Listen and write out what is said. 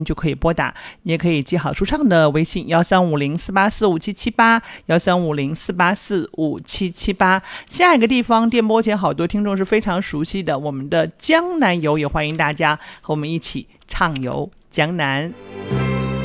就可以拨打，也可以记好舒畅的微信1350-484-5778，1350-484-5778。下一个地方电波前好多听众是非常熟悉的，我们的江南游，也欢迎大家和我们一起畅游江南。